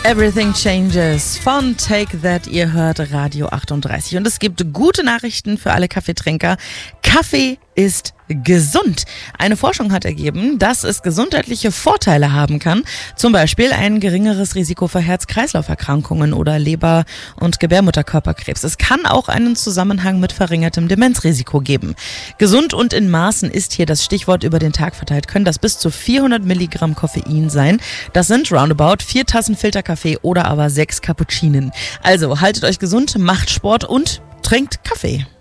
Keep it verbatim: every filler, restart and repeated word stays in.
Everything Changes von Take That. Ihr hört Radio achtunddreißig und es gibt gute Nachrichten für alle Kaffeetrinker. Kaffee ist gesund. Eine Forschung hat ergeben, dass es gesundheitliche Vorteile haben kann. Zum Beispiel ein geringeres Risiko für Herz-Kreislauf-Erkrankungen oder Leber- und Gebärmutterkörperkrebs. Es kann auch einen Zusammenhang mit verringertem Demenzrisiko geben. Gesund und in Maßen ist hier das Stichwort. Über den Tag verteilt können das bis zu vierhundert Milligramm Koffein sein. Das sind roundabout vier Tassen Filterkaffee oder aber sechs Cappuccinen. Also haltet euch gesund, macht Sport und trinkt Kaffee.